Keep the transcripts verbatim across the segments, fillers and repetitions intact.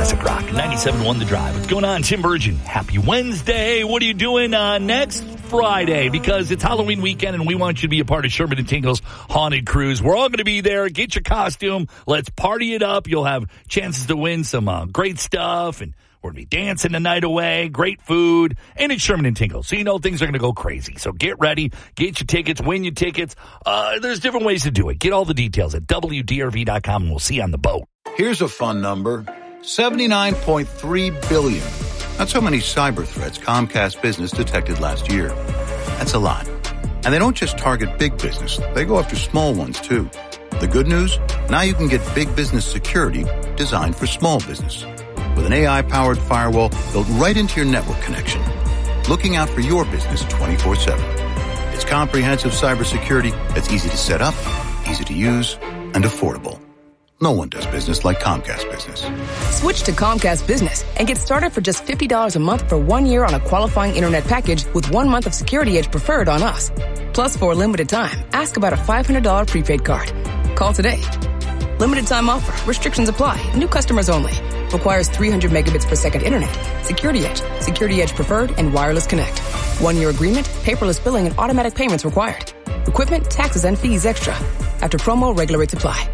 Classic Rock, ninety-seven point one The Drive. What's going on, Tim Burgeon? Happy Wednesday. What are you doing uh, next Friday? Because it's Halloween weekend, and we want you to be a part of Sherman and Tingle's Haunted Cruise. We're all going to be there. Get your costume. Let's party it up. You'll have chances to win some uh, great stuff, and we're going to be dancing the night away, great food, and it's Sherman and Tingle. So you know things are going to go crazy. So get ready, get your tickets, win your tickets. Uh, there's different ways to do it. Get all the details at W D R V dot com, and we'll see you on the boat. Here's a fun number, seventy-nine point three billion. That's how many cyber threats Comcast Business detected last year. That's a lot. And they don't just target big business. They go after small ones, too. The good news? Now you can get big business security designed for small business. With an A I-powered firewall built right into your network connection, looking out for your business twenty-four seven. It's comprehensive cybersecurity that's easy to set up, easy to use, and affordable. No one does business like Comcast Business. Switch to Comcast Business and get started for just fifty dollars a month for one year on a qualifying internet package with one month of Security Edge preferred on us. Plus, for a limited time, ask about a five hundred dollars prepaid card. Call today. Limited time offer. Restrictions apply. New customers only. Requires three hundred megabits per second internet. Security Edge. Security Edge preferred and wireless connect. One-year agreement, paperless billing, and automatic payments required. Equipment, taxes, and fees extra. After promo, regular rates apply.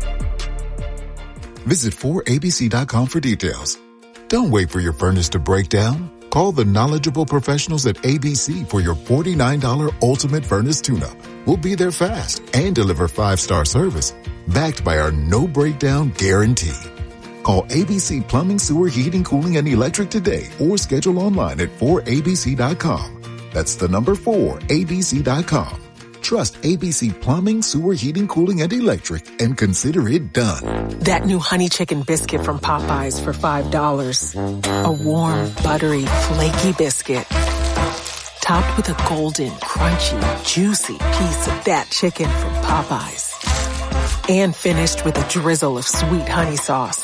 Visit four A B C dot com for details. Don't wait for your furnace to break down. Call the knowledgeable professionals at A B C for your forty-nine dollars Ultimate Furnace Tune-Up. We'll be there fast and deliver five-star service, backed by our no-breakdown guarantee. Call A B C Plumbing, Sewer, Heating, Cooling, and Electric today or schedule online at four A B C dot com. That's the number four A B C dot com. Trust A B C Plumbing, Sewer, Heating, Cooling, and Electric and consider it done. That new honey chicken biscuit from Popeyes for five dollars. A warm, buttery, flaky biscuit. Topped with a golden, crunchy, juicy piece of that chicken from Popeyes. And finished with a drizzle of sweet honey sauce.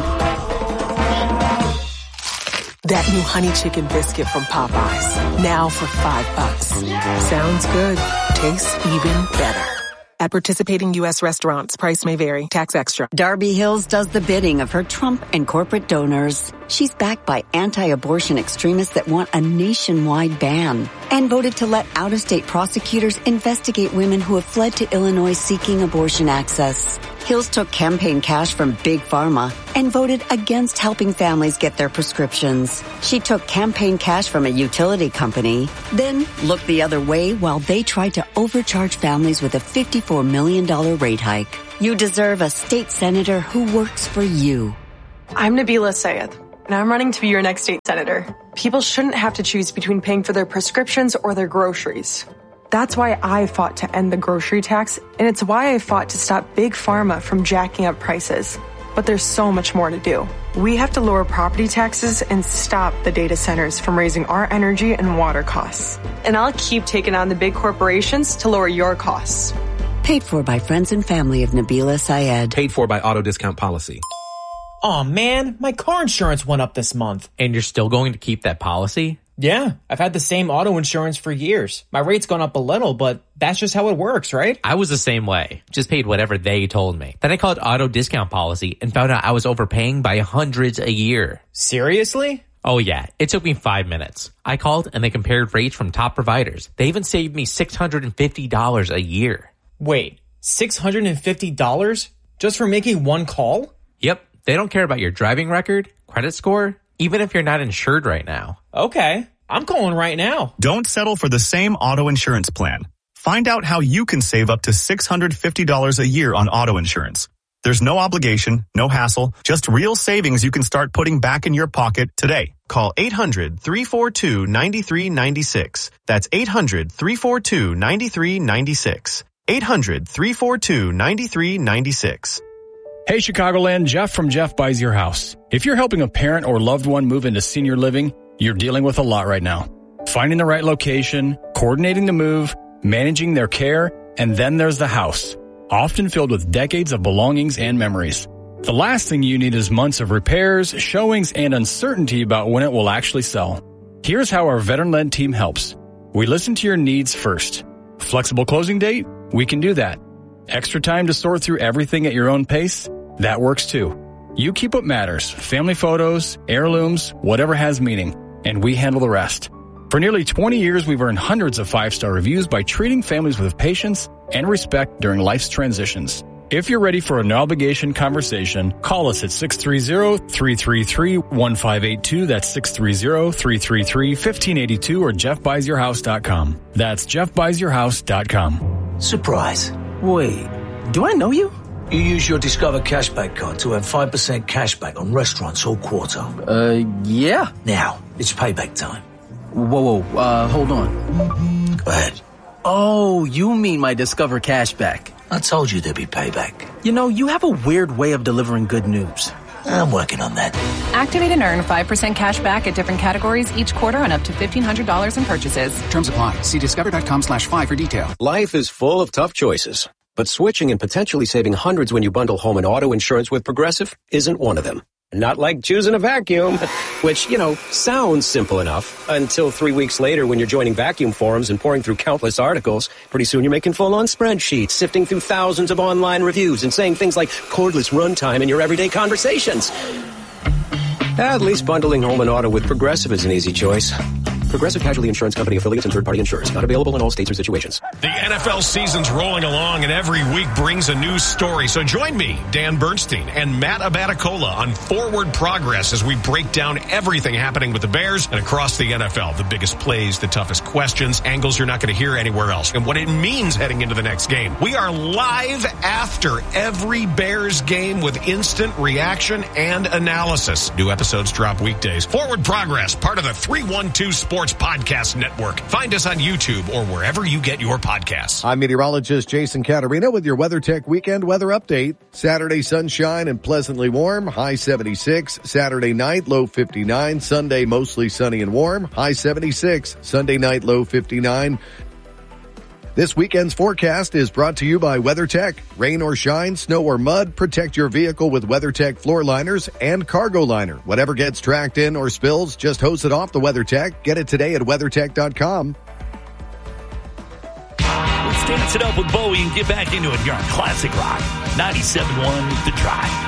That new honey chicken biscuit from Popeyes. Now for five bucks. Sounds good. Tastes even better. At participating U S restaurants, price may vary. Tax extra. Darby Hills does the bidding of her Trump and corporate donors. She's backed by anti-abortion extremists that want a nationwide ban and voted to let out-of-state prosecutors investigate women who have fled to Illinois seeking abortion access. Hills took campaign cash from Big Pharma and voted against helping families get their prescriptions. She took campaign cash from a utility company, then looked the other way while they tried to overcharge families with a fifty-four million dollars rate hike. You deserve a state senator who works for you. I'm Nabila Sayed, and I'm running to be your next state senator. People shouldn't have to choose between paying for their prescriptions or their groceries. That's why I fought to end the grocery tax, and it's why I fought to stop Big Pharma from jacking up prices. But there's so much more to do. We have to lower property taxes and stop the data centers from raising our energy and water costs. And I'll keep taking on the big corporations to lower your costs. Paid for by friends and family of Nabila Sayed. Paid for by Auto Discount Policy. Aw, man, my car insurance went up this month. And you're still going to keep that policy? Yeah, I've had the same auto insurance for years. My rate's gone up a little, but that's just how it works, right? I was the same way. Just paid whatever they told me. Then I called Auto Discount Policy and found out I was overpaying by hundreds a year. Seriously? Oh yeah, it took me five minutes. I called and they compared rates from top providers. They even saved me six hundred fifty dollars a year. Wait, six hundred fifty dollars just for making one call? Yep, they don't care about your driving record, credit score, even if you're not insured right now. Okay, I'm calling right now. Don't settle for the same auto insurance plan. Find out how you can save up to six hundred fifty dollars a year on auto insurance. There's no obligation, no hassle, just real savings you can start putting back in your pocket today. Call eight hundred, three four two, nine three nine six. That's eight hundred, three four two, nine three nine six. eight hundred, three four two, nine three nine six. Hey Chicagoland, Jeff from Jeff Buys Your House. If you're helping a parent or loved one move into senior living, you're dealing with a lot right now. Finding the right location, coordinating the move, managing their care, and then there's the house, often filled with decades of belongings and memories. The last thing you need is months of repairs, showings, and uncertainty about when it will actually sell. Here's how our veteran-led team helps. We listen to your needs first. Flexible closing date? We can do that. Extra time to sort through everything at your own pace? That works too. You keep what matters, family photos, heirlooms, whatever has meaning, and we handle the rest. For nearly twenty years, we've earned hundreds of five-star reviews by treating families with patience and respect during life's transitions. If you're ready for an no-obligation conversation, call us at six three zero, three three three, one five eight two. That's six three zero, three three three, one five eight two or jeff buys your house dot com. That's jeff buys your house dot com. Surprise. Wait, do I know you? You use your Discover Cashback card to earn five percent cashback on restaurants all quarter. Uh, yeah. Now, it's payback time. Whoa, whoa, uh, hold on. Go ahead. Oh, you mean my Discover Cashback. I told you there'd be payback. You know, you have a weird way of delivering good news. I'm working on that. Activate and earn five percent cash back at different categories each quarter on up to fifteen hundred dollars in purchases. Terms apply. See discover.com slash five for detail. Life is full of tough choices, but switching and potentially saving hundreds when you bundle home and auto insurance with Progressive isn't one of them. Not like choosing a vacuum, which, you know, sounds simple enough until three weeks later when you're joining vacuum forums and pouring through countless articles. Pretty soon you're making full-on spreadsheets, sifting through thousands of online reviews and saying things like cordless runtime in your everyday conversations. At least bundling home and auto with Progressive is an easy choice. Progressive Casualty Insurance Company affiliates and third-party insurers. Not available in all states or situations. The N F L season's rolling along, and every week brings a new story. So join me, Dan Bernstein, and Matt Abaticola on Forward Progress as we break down everything happening with the Bears and across the N F L. The biggest plays, the toughest questions, angles you're not going to hear anywhere else, and what it means heading into the next game. We are live after every Bears game with instant reaction and analysis. New episodes drop weekdays. Forward Progress, part of the three one two Sports Podcast Network. Find us on YouTube or wherever you get your podcasts. I'm meteorologist Jason Caterina with your WeatherTech weekend weather update. Saturday sunshine and pleasantly warm, high seventy-six. Saturday night, low fifty-nine. Sunday mostly sunny and warm, high seventy-six. Sunday night, low fifty-nine. This weekend's forecast is brought to you by WeatherTech. Rain or shine, snow or mud, protect your vehicle with WeatherTech floor liners and cargo liner. Whatever gets tracked in or spills, just hose it off the WeatherTech. Get it today at weathertech dot com. Let's dance it up with Bowie and get back into it here on Classic Rock ninety-seven point one The Drive.